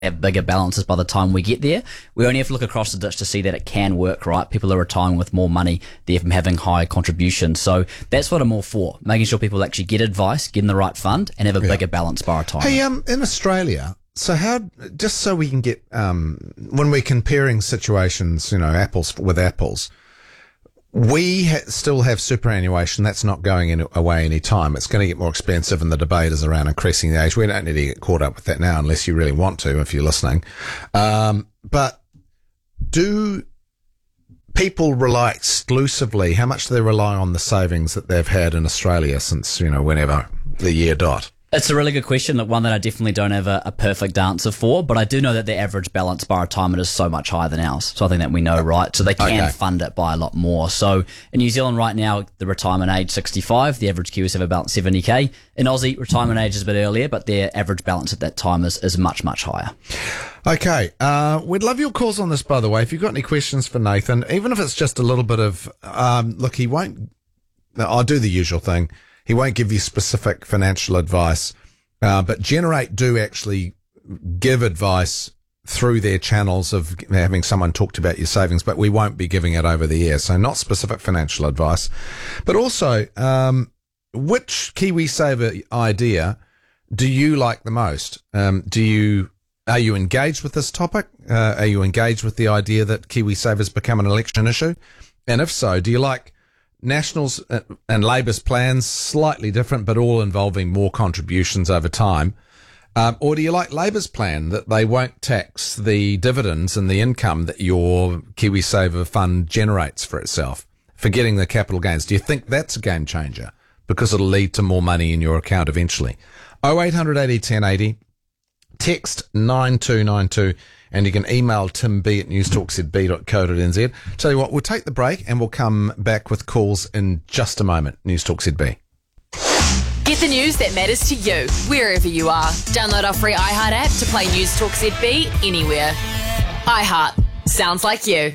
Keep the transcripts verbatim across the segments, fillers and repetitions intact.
have bigger balances by the time we get there. We only have to look across the ditch to see that it can work, right? People are retiring with more money, they're having higher contributions. So that's what I'm all for, making sure people actually get advice, get in the right fund, and have a yeah. bigger balance by retirement. Hey, um, in Australia, so how, just so we can get, um, when we're comparing situations, you know, apples with apples, we ha- still have superannuation. That's not going in, away any time. It's going to get more expensive, and the debate is around increasing the age. We don't need to get caught up with that now unless you really want to, if you're listening. Um, but do people rely exclusively, how much do they rely on the savings that they've had in Australia since, you know, whenever the year dot? It's a really good question, one that I definitely don't have a, a perfect answer for, but I do know that the average balance by retirement is so much higher than ours. So I think that we know, right? So they can okay. fund it by a lot more. So in New Zealand right now, the retirement age sixty-five, the average Kiwis have about seventy K. In Aussie, retirement age is a bit earlier, but their average balance at that time is, is much, much higher. Okay. Uh, we'd love your calls on this, by the way. If you've got any questions for Nathan, even if it's just a little bit of, um, look, he won't, I'll do the usual thing. He won't give you specific financial advice, uh, but Generate do actually give advice through their channels of having someone talk about your savings, but we won't be giving it over the air. So not specific financial advice, but also, um, which KiwiSaver idea do you like the most? Um, do you, are you engaged with this topic? Uh, are you engaged with the idea that KiwiSaver's become an election issue? And if so, do you like Nationals and Labor's plans, slightly different, but all involving more contributions over time? Um, or do you like Labor's plan that they won't tax the dividends and the income that your KiwiSaver fund generates for itself, forgetting the capital gains? Do you think that's a game changer because it'll lead to more money in your account eventually? oh eight hundred eighty ten eighty, text nine two nine two, and you can email tim b at newstalk z b dot co dot n z. Tell you what, we'll take the break and we'll come back with calls in just a moment. Newstalk Z B. Get the news that matters to you, wherever you are. Download our free iHeart app to play Newstalk Z B anywhere. iHeart. Sounds like you.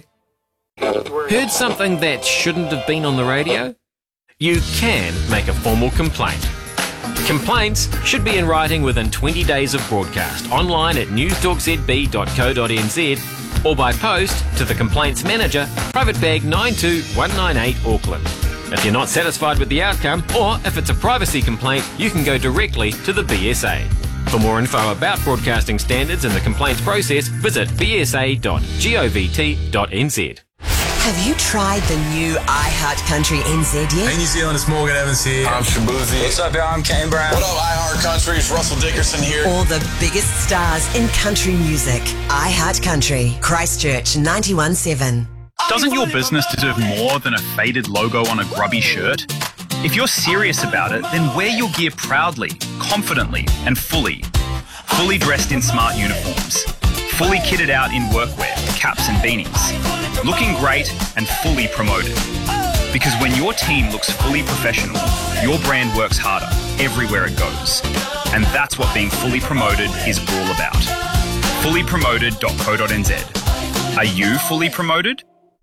Heard something that shouldn't have been on the radio? You can make a formal complaint. Complaints should be in writing within twenty days of broadcast, online at newstalk z b dot co dot n z, or by post to the Complaints Manager, Private Bag nine two one nine eight, Auckland. If you're not satisfied with the outcome, or if it's a privacy complaint, you can go directly to the B S A. For more info about broadcasting standards and the complaints process, visit b s a dot govt dot n z. Have you tried the new iHeart Country N Z yet? Hey New Zealand, it's Morgan Evans here. I'm Shabuzi. What's up, y'all? I'm Kane Brown. What up, iHeart Country? It's Russell Dickerson here. All the biggest stars in country music. iHeart Country, Christchurch ninety-one point seven. Doesn't your business deserve more than a faded logo on a grubby shirt? If you're serious about it, then wear your gear proudly, confidently, and fully. Fully dressed in smart uniforms. Fully kitted out in workwear, caps and beanies. Looking great and fully promoted. Because when your team looks fully professional, your brand works harder everywhere it goes. And that's what being fully promoted is all about. fully promoted dot co dot n z. Are you fully promoted?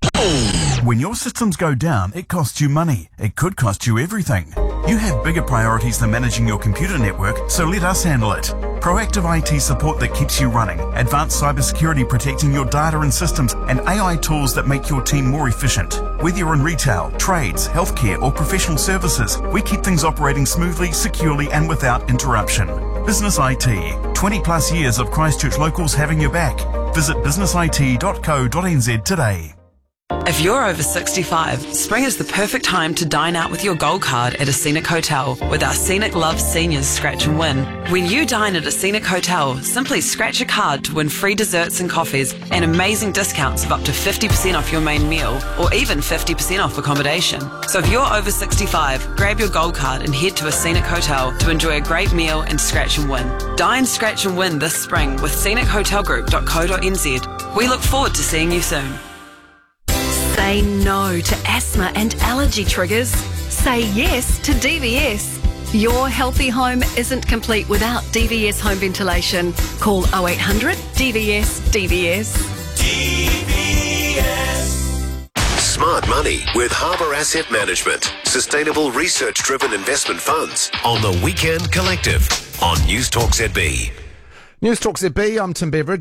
When your systems go down, it costs you money. It could cost you everything. You have bigger priorities than managing your computer network, so let us handle it. Proactive I T support that keeps you running, advanced cybersecurity protecting your data and systems, and A I tools that make your team more efficient. Whether you're in retail, trades, healthcare, or professional services, we keep things operating smoothly, securely, and without interruption. Business I T. twenty plus years of Christchurch locals having your back. Visit business I T dot co dot n z today. If you're over sixty-five, spring is the perfect time to dine out with your gold card at a Scenic Hotel with our Scenic Love Seniors Scratch and Win. When you dine at a Scenic Hotel, simply scratch a card to win free desserts and coffees and amazing discounts of up to fifty percent off your main meal or even fifty percent off accommodation. So if you're over sixty-five, grab your gold card and head to a Scenic Hotel to enjoy a great meal and scratch and win. Dine, scratch and win this spring with scenic hotel group dot co dot n z. We look forward to seeing you soon. Say no to asthma and allergy triggers. Say yes to D V S. Your healthy home isn't complete without D V S home ventilation. Call oh eight hundred D V S D V S. D V S. Smart Money with Harbour Asset Management. Sustainable research-driven investment funds on the Weekend Collective on Newstalk Z B. News Talk Z B, I'm Tim Beveridge.